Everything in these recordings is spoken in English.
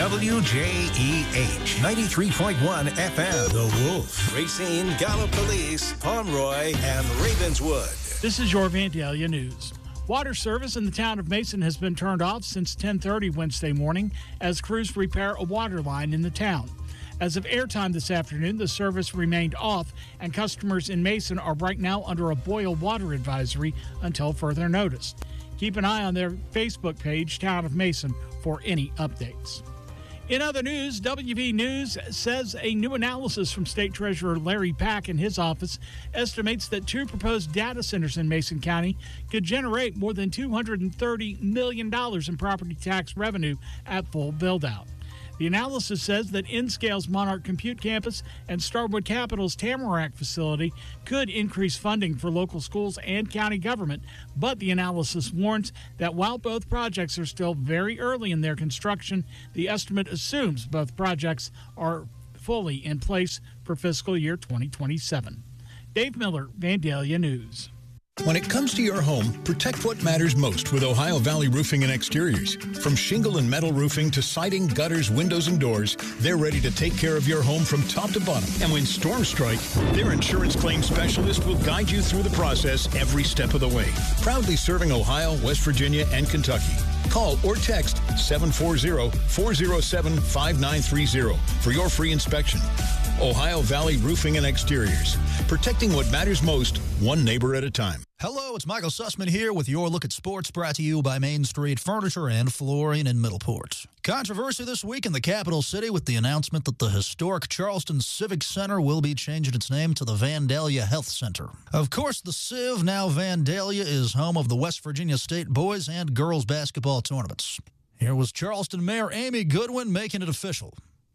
WJEH 93.1 FM. The Wolf. Racine, Gallup Police, Pomeroy, and Ravenswood. This is your Vandalia News. Water service in the town of Mason has been turned off since 10:30 Wednesday morning as crews repair a water line in the town. As of airtime this afternoon, the service remained off, and customers in Mason are right now under a boil water advisory until further notice. Keep an eye on their Facebook page, Town of Mason, for any updates. In other news, WV News says a new analysis from State Treasurer Larry Pack in his office estimates that 2 proposed data centers in Mason County could generate more than $230 million in property tax revenue at full build-out. The analysis says that N-Scale's Monarch Compute Campus and Starwood Capital's Tamarack facility could increase funding for local schools and county government, but the analysis warns that while both projects are still very early in their construction, the estimate assumes both projects are fully in place for fiscal year 2027. Dave Miller, Vandalia News. When it comes to your home, protect what matters most with Ohio Valley Roofing and Exteriors. From shingle and metal roofing to siding, gutters, windows, and doors, they're ready to take care of your home from top to bottom. And when storms strike, their insurance claim specialist will guide you through the process every step of the way. Proudly serving Ohio, West Virginia, and Kentucky. Call or text 740-407-5930 for your free inspection. Ohio Valley Roofing and Exteriors. Protecting what matters most, one neighbor at a time. Hello, it's Michael Sussman here with your look at sports, brought to you by Main Street Furniture and Flooring in Middleport. Controversy this week in the capital city with the announcement that the historic Charleston Civic Center will be changing its name to the Vandalia Health Center. Of course, the Civ, now Vandalia, is home of the West Virginia State boys and girls basketball tournaments. Here was Charleston Mayor Amy Goodwin making it official.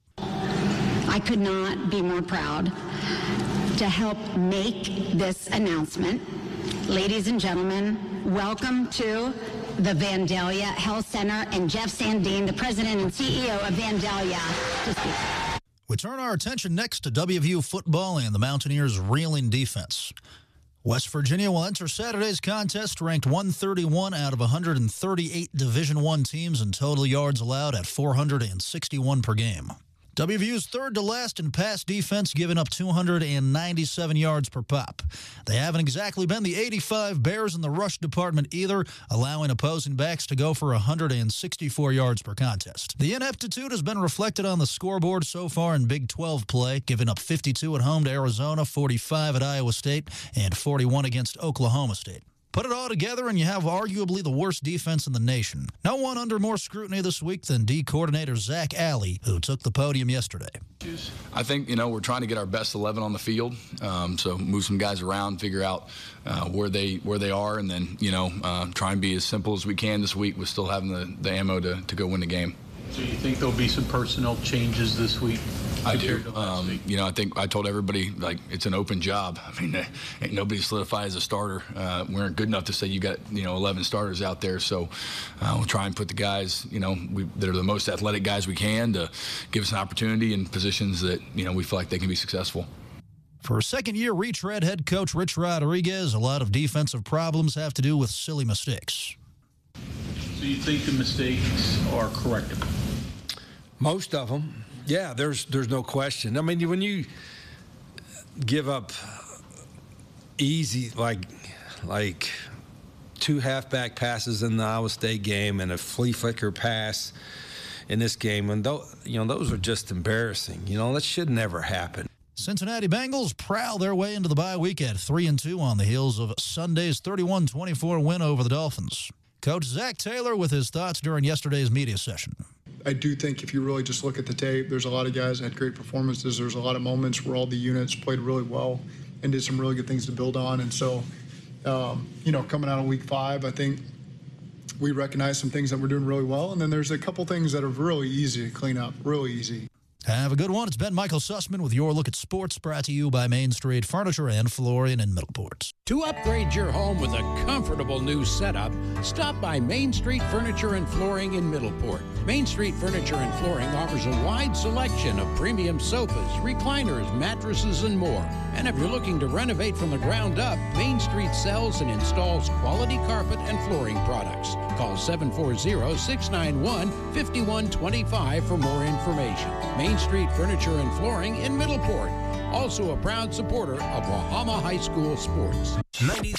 I could not be more proud to help make this announcement. Ladies and gentlemen, welcome to the Vandalia Health Center, and Jeff Sandine, the president and CEO of Vandalia, to speak. We turn our attention next to WVU football and the Mountaineers' reeling defense. West Virginia will enter Saturday's contest ranked 131 out of 138 Division I teams in total yards allowed at 461 per game. WVU's third to last in pass defense, giving up 297 yards per pop. They haven't exactly been the 85 Bears in the rush department either, allowing opposing backs to go for 164 yards per contest. The ineptitude has been reflected on the scoreboard so far in Big 12 play, giving up 52 at home to Arizona, 45 at Iowa State, and 41 against Oklahoma State. Put it all together and you have arguably the worst defense in the nation. No one under more scrutiny this week than D coordinator Zach Alley, who took the podium yesterday. I think, we're trying to get our best 11 on the field, so move some guys around, figure out where they are, and then, try and be as simple as we can this week with still having the ammo to go win the game. So you think there'll be some personnel changes this week? I do. I think I told everybody, it's an open job. I mean, ain't nobody solidified as a starter. We aren't good enough to say you got, 11 starters out there. So we'll try and put the guys, that are the most athletic guys we can to give us an opportunity in positions that, we feel like they can be successful. For second-year retread head coach Rich Rodriguez, a lot of defensive problems have to do with silly mistakes. So you think the mistakes are correctable? Most of them. Yeah, there's no question. I mean, when you give up easy, like 2 halfback passes in the Iowa State game and a flea flicker pass in this game, and those are just embarrassing. That should never happen. Cincinnati Bengals prowl their way into the bye week at 3-2 on the heels of Sunday's 31-24 win over the Dolphins. Coach Zach Taylor with his thoughts during yesterday's media session. I do think if you really just look at the tape, there's a lot of guys that had great performances. There's a lot of moments where all the units played really well and did some really good things to build on. And so, coming out of week 5, I think we recognize some things that we're doing really well. And then there's a couple things that are really easy to clean up, really easy. Have a good one. It's been Michael Sussman with your look at sports, brought to you by Main Street Furniture and Flooring in Middleport. To upgrade your home with a comfortable new setup, stop by Main Street Furniture and Flooring in Middleport. Main Street Furniture and Flooring offers a wide selection of premium sofas, recliners, mattresses, and more. And if you're looking to renovate from the ground up, Main Street sells and installs quality carpet and flooring products. Call 740-691-5125 for more information. Main Street Furniture and Flooring in Middleport. Also a proud supporter of Wahama High School sports. 93.1